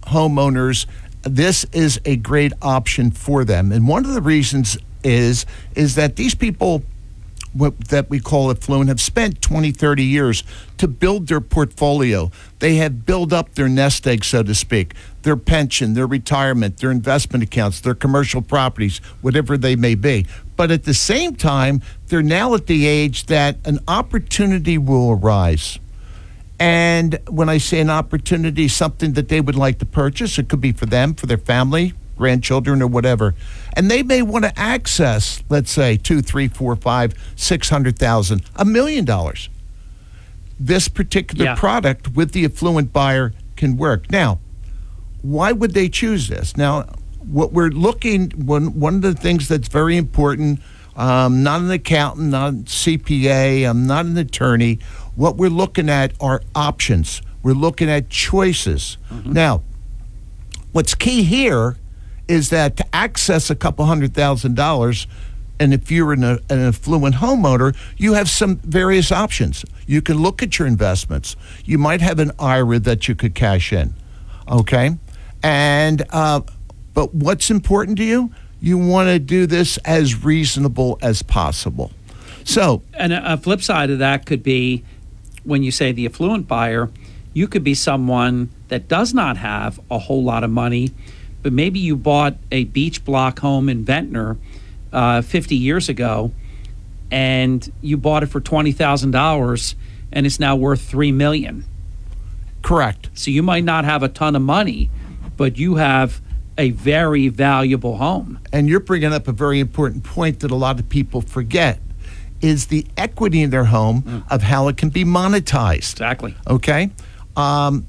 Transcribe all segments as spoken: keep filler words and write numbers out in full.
homeowners, this is a great option for them. And one of the reasons is is that these people what, that we call affluent have spent twenty, thirty years to build their portfolio. They have built up their nest egg, so to speak, their pension, their retirement, their investment accounts, their commercial properties, whatever they may be. But at the same time, they're now at the age that an opportunity will arise. And when I say an opportunity, something that they would like to purchase, it could be for them, for their family, grandchildren, or whatever. And they may want to access, let's say, two, three, four, five, six hundred thousand, a million dollars. This particular yeah. product with the affluent buyer can work. Now, why would they choose this? Now, what we're looking, one, one of the things that's very important, um, not an accountant, not a C P A, I'm not an attorney. What we're looking at are options. We're looking at choices. Mm-hmm. Now, what's key here is that to access a couple hundred thousand dollars, and if you're an, an affluent homeowner, you have some various options. You can look at your investments. You might have an I R A that you could cash in, okay? And uh, but what's important to you? You want to do this as reasonable as possible. So, and a flip side of that could be when you say the affluent buyer, you could be someone that does not have a whole lot of money, but maybe you bought a beach block home in Ventnor uh, fifty years ago, and you bought it for twenty thousand dollars, and it's now worth three million dollars. Correct. So you might not have a ton of money, but you have a very valuable home. And you're bringing up a very important point that a lot of people forget, is the equity in their home mm. of how it can be monetized. Exactly. Okay? Um,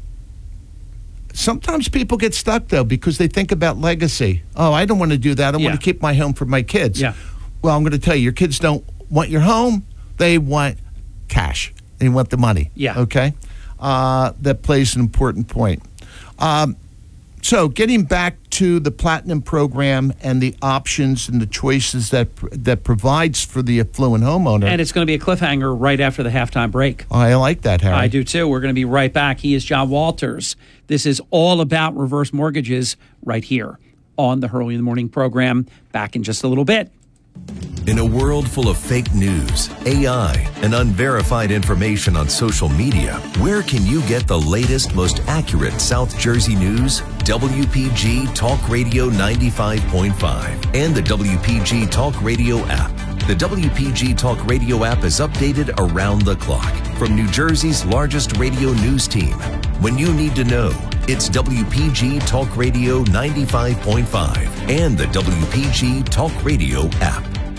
sometimes people get stuck, though, because they think about legacy. Oh, I don't want to do that. I yeah. want to keep my home for my kids. Yeah. Well, I'm going to tell you, your kids don't want your home. They want cash. They want the money. Yeah. Okay? Uh, that plays an important point. Um, so getting back to the Platinum program and the options and the choices that that provides for the affluent homeowner. And it's going to be a cliffhanger right after the halftime break. Oh, I like that, Harry. I do too. We're going to be right back. He is John Walters. This is all about reverse mortgages right here on the Hurley in the Morning program. Back in just a little bit. In a world full of fake news, A I, and unverified information on social media, where can you get the latest, most accurate South Jersey news? W P G Talk Radio ninety-five point five and the W P G Talk Radio app. The W P G Talk Radio app is updated around the clock from New Jersey's largest radio news team. When you need to know, it's W P G Talk Radio ninety-five point five and the W P G Talk Radio app.